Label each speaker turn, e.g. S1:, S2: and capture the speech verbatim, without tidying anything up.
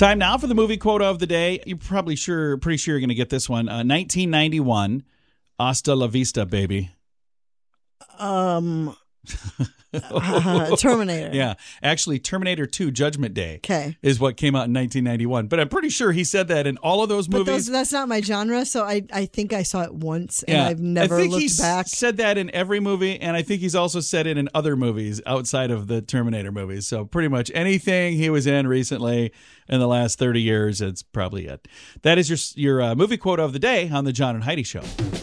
S1: Time now for the movie quote of the day. You're probably sure, pretty sure you're going to get this one. Uh, nineteen ninety-one, Hasta la vista, baby.
S2: Um, uh, Terminator.
S1: Yeah, actually, Terminator two Judgment Day
S2: Okay.
S1: is what came out in nineteen ninety-one. But I'm pretty sure he said that in all of those
S2: But
S1: movies.
S2: those, that's not my genre, so I, I think I saw it once, and
S1: Yeah,
S2: I've never
S1: I think
S2: looked
S1: he's
S2: back.
S1: said that in every movie, and I think he's also said it in other movies outside of the Terminator movies. So pretty much anything he was in recently in the last thirty years, it's probably it. That is your your uh, movie quote of the day on the John and Heidi Show.